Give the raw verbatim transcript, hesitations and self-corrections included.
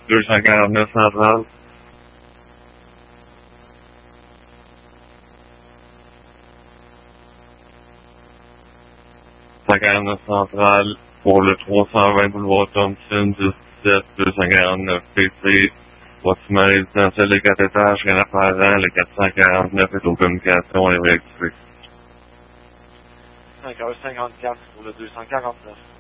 deux cent quarante-neuf centrale. deux cent quarante-neuf centrale pour le trois cent vingt boulevard Thompson, dix-sept deux cent quarante-neuf P C. Bâtiment résidentiel de quatre étages, rien apparent, le quatre cent quarante-neuf est aux communications et réactivé. cinq heures cinquante-quatre pour le deux cent quarante-neuf.